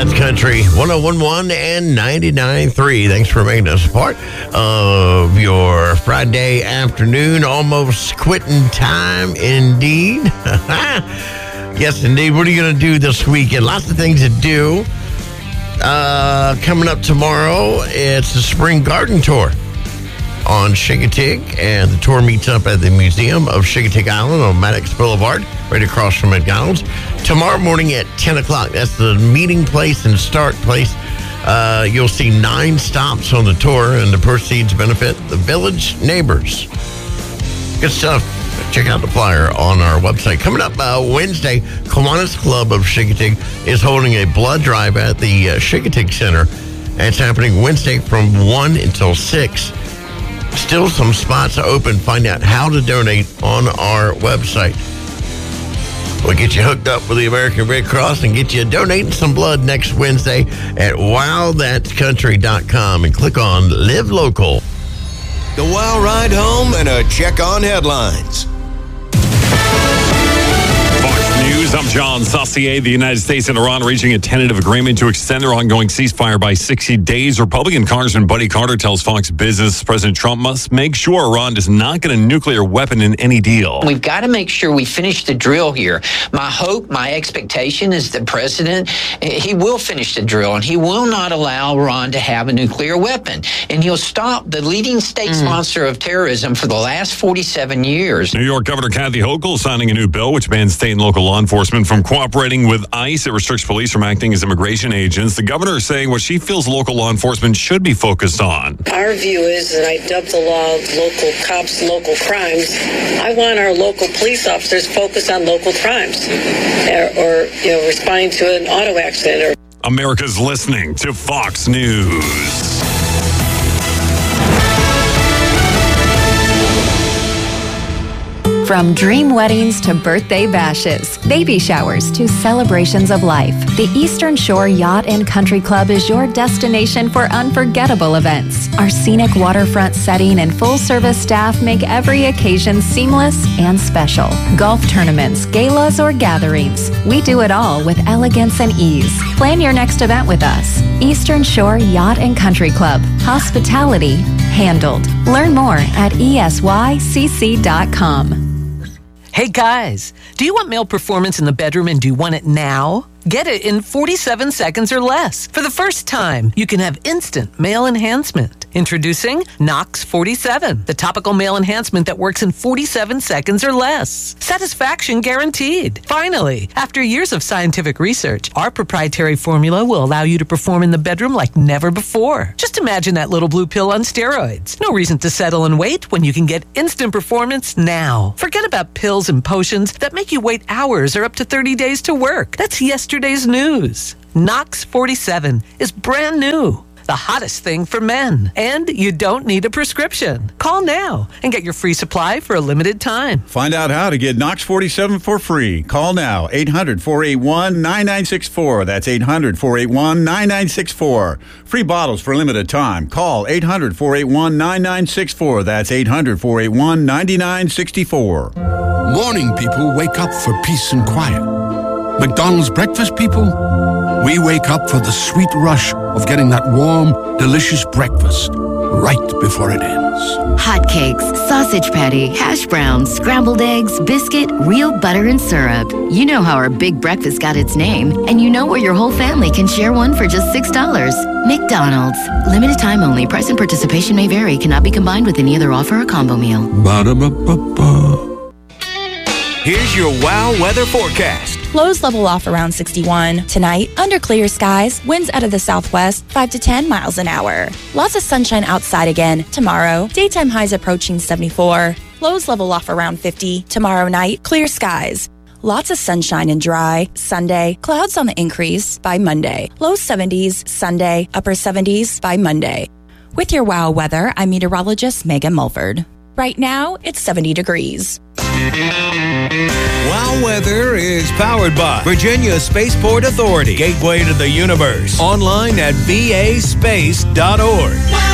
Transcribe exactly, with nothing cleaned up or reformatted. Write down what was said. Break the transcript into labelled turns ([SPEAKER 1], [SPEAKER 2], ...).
[SPEAKER 1] That's Country one oh one point one and ninety-nine point three. Thanks for making us part of your Friday afternoon. Almost quitting time, indeed. Yes, indeed. What are you going to do this weekend? Lots of things to do. Uh, coming up tomorrow, it's the Spring Garden Tour on Chincoteague, and the tour meets up at the Museum of Chincoteague Island on Maddox Boulevard, right across from McDonald's. Tomorrow morning at ten o'clock, that's the meeting place and start place. Uh, you'll see nine stops on the tour, and the proceeds benefit the village neighbors. Good stuff. Check out the flyer on our website. Coming up uh, Wednesday, Kiwanis Club of Chincoteague is holding a blood drive at the uh, Chincoteague Center, and it's happening Wednesday from one until six. Still some spots open. Find out how to donate on our website. We'll get you hooked up with the American Red Cross and get you donating some blood next Wednesday at wow that's country dot com and click on Live Local.
[SPEAKER 2] The Wow Ride Home and a check on headlines.
[SPEAKER 3] News. I'm John Saucier. The United States and Iran reaching a tentative agreement to extend their ongoing ceasefire by sixty days. Republican Congressman Buddy Carter tells Fox Business President Trump must make sure Iran does not get a nuclear weapon in any deal.
[SPEAKER 4] We've got to make sure we finish the drill here. My hope, my expectation is the president, he will finish the drill, and he will not allow Iran to have a nuclear weapon. And he'll stop the leading state mm. sponsor of terrorism for the last forty-seven years.
[SPEAKER 3] New York Governor Kathy Hochul signing a new bill which bans state and local law enforcement from cooperating with ICE. It restricts police from acting as immigration agents. The governor is saying what she feels local law enforcement should be focused on.
[SPEAKER 5] Our view is, and I dubbed the law local cops, local crimes. I want our local police officers focused on local crimes or, or you know, responding to an auto accident. Or
[SPEAKER 3] America's listening to Fox News.
[SPEAKER 6] From dream weddings to birthday bashes, baby showers to celebrations of life, the Eastern Shore Yacht and Country Club is your destination for unforgettable events. Our scenic waterfront setting and full-service staff make every occasion seamless and special. Golf tournaments, galas, or gatherings, we do it all with elegance and ease. Plan your next event with us. Eastern Shore Yacht and Country Club. Hospitality handled. Learn more at E S Y C C dot com.
[SPEAKER 7] Hey guys, do you want male performance in the bedroom and do you want it now? Get it in forty-seven seconds or less. For the first time, you can have instant male enhancement. Introducing Nox forty-seven, the topical male enhancement that works in forty-seven seconds or less. Satisfaction guaranteed. Finally, after years of scientific research, our proprietary formula will allow you to perform in the bedroom like never before. Just imagine that little blue pill on steroids. No reason to settle and wait when you can get instant performance now. Forget about pills and potions that make you wait hours or up to thirty days to work. That's yesterday's news. Nox forty-seven is brand new. The hottest thing for men. And you don't need a prescription. Call now and get your free supply for a limited time.
[SPEAKER 8] Find out how to get Nox forty-seven for free. Call now, eight hundred, four eight one, nine nine six four. That's eight hundred, four eight one, nine nine six four. Free bottles for limited time. Call eight hundred, four eight one, nine nine six four. That's eight hundred, four eight one, nine nine six four.
[SPEAKER 9] Morning people wake up for peace and quiet. McDonald's breakfast people, we wake up for the sweet rush of getting that warm, delicious breakfast right before it ends.
[SPEAKER 10] Hotcakes, sausage patty, hash browns, scrambled eggs, biscuit, real butter and syrup. You know how our big breakfast got its name, and you know where your whole family can share one for just six dollars. McDonald's. Limited time only. Price and participation may vary. Cannot be combined with any other offer or combo meal.
[SPEAKER 9] Ba-da-ba-ba-ba.
[SPEAKER 2] Here's your Wow weather forecast.
[SPEAKER 11] Lows level off around sixty-one. Tonight, under clear skies, winds out of the southwest, five to ten miles an hour. Lots of sunshine outside again. Tomorrow, daytime highs approaching seventy-four. Lows level off around fifty. Tomorrow night, clear skies. Lots of sunshine and dry. Sunday, clouds on the increase by Monday. Low seventies Sunday, upper seventies by Monday. With your Wow weather, I'm meteorologist Megan Mulford. Right now, it's seventy degrees.
[SPEAKER 2] Wow Weather is powered by Virginia Spaceport Authority, gateway to the universe. Online at v a space dot org.